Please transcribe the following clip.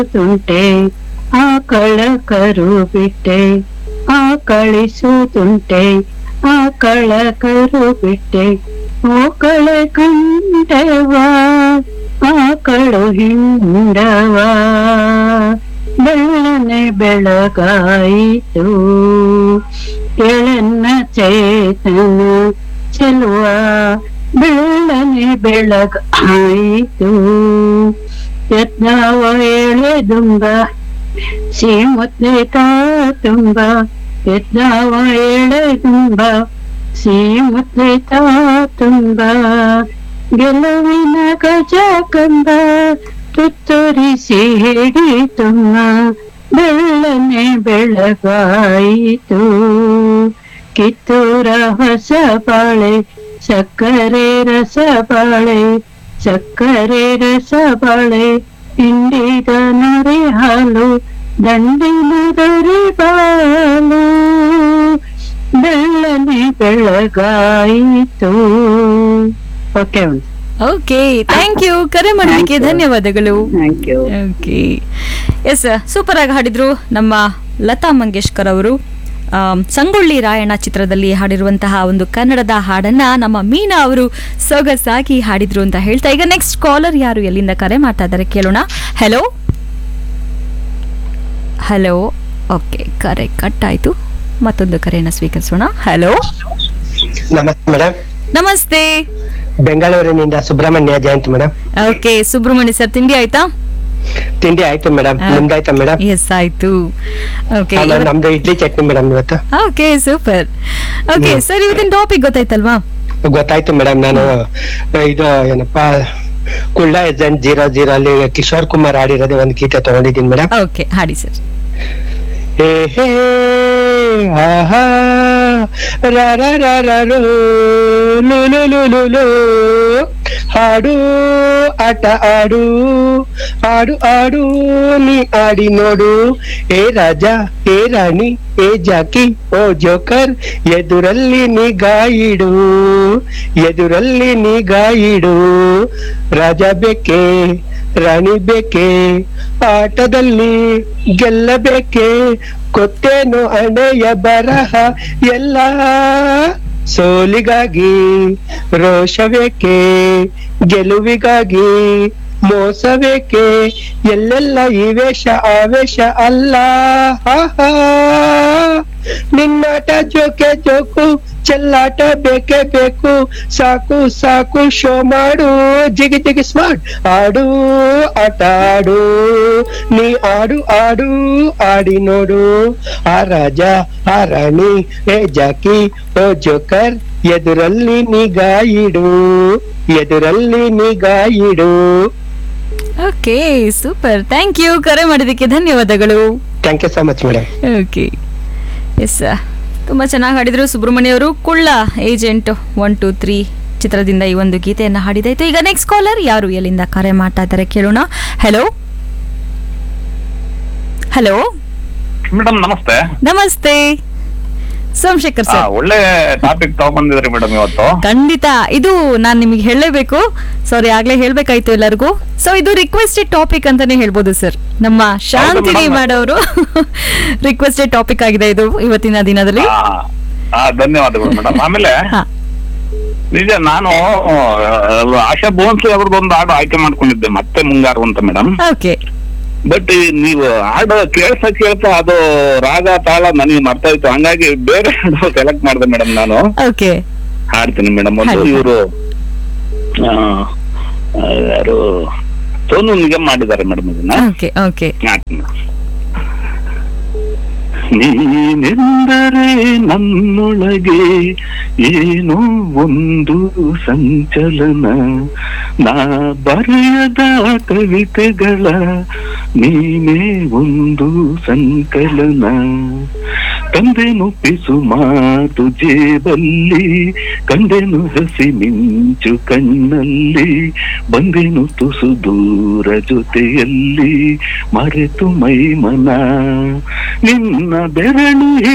ತುಂಟೆ ಆಕಳ ಕರು ಬಿಟ್ಟೆ ಆಕಳಿಸುತ್ತುಂಟೆ ಆಕಳ ಕರು ಬಿಟ್ಟೆ ಓಕಳ ಕಂಡವ ಆಕಳು ಹಿಂಡವ ಬೆಳ್ಳನೆ ಬೆಳಗಾಯಿತು ಎಳನ್ನ ಚೇತನ ಚೆಲುವ ಬೆಳ್ಳನೆ ಬೆಳಗಾಯಿತು ಯತ್ನವ ಎಳೆದುಂಬ ಸೀಮುತ್ತೆ ತುಂಬ ಯತ್ನವ ಎಳೆದುಂಬ ಸೀಮುತ್ತೆ ತುಂಬ ಗೆಲುವಿನ ಗಜ ಕಂದ ತುತ್ತರಿಸಿ ಹಿಡಿತುಮ್ಮ ಬೆಳ್ಳನೆ ಬೆಳಗಾಯಿತು ಕಿತ್ತೂರ ಹೊಸ ಬಾಳೆ ಸಕ್ಕರೆ ರಸ ಬಾಳೆ ಸಕ್ಕರೆ ರಸ ಬಾಳೆ ಹಿಂಡಿದ ನೊರೆ ಹಾಲು ದಂಡಿನ ದೊರೆ ಬಾಲು ಬೆಳ್ಳನೆ ಬೆಳಗಾಯಿತು. Okay okay, thank you. ಕರೆ ಮಾಡೋದಕ್ಕೆ ಧನ್ಯವಾದಗಳು. Thank you. Okay, S, super ಆಗಿ ಹಾಡಿದ್ರು ನಮ್ಮ ಲತಾ ಮಂಗೇಶ್ಕರ್ ಅವರು. ಸಂಗೊಳ್ಳಿ ರಾಯಣ್ಣ ಚಿತ್ರದಲ್ಲಿ ಹಾಡಿರುವಂತಹ ಒಂದು ಕನ್ನಡದ ಹಾಡನ್ನ ನಮ್ಮ ಮೀನಾ ಅವರು ಸೊಗಸಾಗಿ ಹಾಡಿದ್ರು ಅಂತ ಹೇಳ್ತಾ, ಈಗ ನೆಕ್ಸ್ಟ್ ಕಾಲರ್ ಯಾರು ಎಲ್ಲಿಂದ ಕರೆ ಮಾಡ್ತಾ ಇದ್ದಾರೆ ಕೇಳೋಣ. Hello hello. ಓಕೆ, ಕರೆ ಕಟ್ ಆಯ್ತು. ಮತ್ತೊಂದು ಕರೆಯನ್ನು ಸ್ವೀಕರಿಸೋಣ. ಹಲೋ, ನಮಸ್ತೆ ಮೇಡಮ್. ನಮಸ್ತೆ. ಬೆಂಗಳೂರಿನಿಂದ Subrahmanya Jayant madam. Okay, Subrahmanya sir, ತಿಂಡಿ ಆಯ್ತಾ? ತಿಂಡಿ ಆಯ್ತು ಮೇಡಮ್, ನಿಮ್ದಾಯ್ತಾ ಮೇಡಮ್? ಎಸ್, ಆಯ್ತು. ಓಕೆ, ನಮ್ದು ಇಡ್ಲಿ ಚಟ್ನಿ ಮೇಡಮ್ ಇವತ್ತು. Okay, super. ಓಕೆ ಸರ್, ಇವತ್ತಿನ ಟಾಪಿಕ್ ಗೊತ್ತಾಯ್ತಲ್ವಾ? ಗೊತ್ತಾಯ್ತು ಮೇಡಮ್. ನಾನು ಇದು ಏನಪ್ಪಾ ಕುಳ್ಳ ಏಜೆಂಟ್ 00 ಅಲ್ಲಿ ಕಿಶೋರ್ ಕುಮಾರ್ ಆಡಿರೋದೇ ಒಂದು ಗೀತೆ ತಗೊಂಡಿದ್ದೀನಿ ಮೇಡಮ್. ಓಕೆ, ಹಾಡಿ ಸರ್. ಹೇ ಹೇ ಆಹಾ ರಾ ರಾ ರಾ ರಾ ರೋ ಲು ಲು ಲು ಲು ಲು. ಹಾಡು ಆಟ ಆಡು ಆಡು ಆಡು ನೀ ಆಡಿ ನೋಡು. ಏ ರಾಜ ಏ ರಾಣಿ ಏ ಜಾಕಿ ಓ ಜೋಕರ್ ಎದುರಲ್ಲಿ ನಿಗಾ ಇಡು ಎದುರಲ್ಲಿ ನಿಗಾ ಇಡು. ರಾಜ ಬೇಕೆ ರಾಣಿ ಬೇಕೆ ಆಟದಲ್ಲಿ ಗೆಲ್ಲಬೇಕೆ ಕೊತ್ತೇನು ಹಣೆಯ ಬರಹ ಎಲ್ಲ ಸೋಲಿಗಾಗಿ ರೋಷವೇಕೆ ಗೆಲುವಿಗಾಗಿ ಮೋಸವೇಕೆ ಎಲ್ಲೆಲ್ಲ ಈ ವೇಷ ಆವೇಶ ಅಲ್ಲ. ನಿನ್ನಾಟ ಜೋಕೆ ಜೋಕು ಚೆಲ್ಲಾಟ ಬೇಕೇ ಬೇಕು. ಸಾಕು ಸಾಕು ಶೋ ಮಾಡು ಜಿಗಿ ಜಿಗಿ ಸ್ಮಾರ್ಟ್ ಆಡು ಆಟ ಆಡು ನೀ ಆಡು ಆಡು ಆಡಿ ನೋಡು. ಆ ರಾಜ ಆ ರಾಣಿ ಏ ಜಾಕಿ ಓ ಜೋಕರ್ ಎದುರಲ್ಲಿ ನಿಗಾ ಇಡು ಎದುರಲ್ಲಿ ನಿಗಾ ಇಡು. Okay, super. Thank you. ಕರೆ ಮಾಡಿದ್ದಕ್ಕೆ ಧನ್ಯವಾದಗಳು. Thank you so much madam. Okay, S, ತುಂಬಾ ಚೆನ್ನಾಗಿ ಹಾಡಿದ್ರು ಸುಬ್ರಹ್ಮಣ್ಯ ಅವರು. ಕುಳ್ಳ ಏಜೆಂಟ್ 1 2 3 ಚಿತ್ರದಿಂದ ಈ ಒಂದು ಗೀತೆಯನ್ನು ಹಾಡಿದಾಯ್ತು. ಈಗ ನೆಕ್ಸ್ಟ್ ಕಾಲರ್ ಯಾರು ಎಲ್ಲಿಂದ ಕರೆ ಮಾಡ್ತಾ ಇದ್ದಾರೆ ಕೇಳೋಣ. ಹಲೋ ಹಲೋ ಮೇಡಮ್, ನಮಸ್ತೆ. ನಮಸ್ತೆ, ಸೋಮಶೇಖರ್ ಸರ್. ಒಳ್ಳೆ ಟಾಪಿಕ್ ತಗೊಂಡ್ಬಂದಿದ್ರಿ ಮೇಡಮ್ ಇವತ್ತು. ಖಂಡಿತ, ಇದು ನಾನ್ ನಿಮಗೆ ಹೇಳಲೇಬೇಕು. ಸಾರಿ, ಆಗ್ಲೇ ಹೇಳ್ಬೇಕಾಯ್ತು ಎಲ್ಲರಿಗೂ. ಸೊ ಇದು ರಿಕ್ವೆಸ್ಟೆಡ್ ಟಾಪಿಕ್ ಅಂತಾನೆ ಹೇಳ್ಬೋದು ಸರ್. ನಮ್ಮ ಶಾಂತಿನಿ ಮಾಡೋರು ರಿಕ್ವೆಸ್ಟೆಡ್ ಟಾಪಿಕ್ ಆಗಿದೆ ಇದು ಇವತ್ತಿನ ದಿನದಲ್ಲಿ. ಧನ್ಯವಾದಗಳು ಮೇಡಮ್. ಆಮೇಲೆ ನಿಜ, ನಾನು ಆಶಾ ಭೋನ್ಸ್ಲೆ ಅವ್ರದ್ದೊಂದು ಹಾಡು ಆಯ್ಕೆ ಮಾಡ್ಕೊಂಡಿದ್ದೆ, ಮತ್ತೆ ಮುಂಗಾರು ಅಂತ ಮೇಡಮ್. ಓಕೆ, ಬಟ್ ನೀವು ಹಾಡು ಕೇಳ್ತಾ ಅದು ರಾಗ ತಾಳ ನನಗೆ ಮರ್ತಾ ಇತ್ತು, ಹಂಗಾಗಿ ಬೇರೆ ಹಾಡು ಸೆಲೆಕ್ಟ್ ಮಾಡಿದೆ ಮೇಡಮ್. ನಾನು ಓಕೆ ಹಾಡ್ತೀನಿ ಮೇಡಮ್. ಒಂದು ಇವರು ಯಾರು ಸೋನು ನಿಗಮ್ ಮಾಡಿದ್ದಾರೆ ಮೇಡಮ್ ಇದನ್ನ. Okay okay. ನೀನೆಂದರೆ ನನ್ನೊಳಗೆ ಏನೋ ಒಂದು ಸಂಚಲನ, ನಾ ಬರೆಯದ ಕವಿತೆಗಳ ನೀನೇ ಒಂದು ಸಂಕಲನ. ತಂದೆನು ಪಿಸು ಮಾತು ಜೇಬಲ್ಲಿ, ಕಂಡೆನು ಹಸಿ ಮಿಂಚು ಕಣ್ಣಲ್ಲಿ, ಬಂದೆನು ತುಸು ದೂರ ಜೊತೆಯಲ್ಲಿ, ಮರೆತು ಮೈ ಮನ ನಿನ್ನ ಬೆರಳು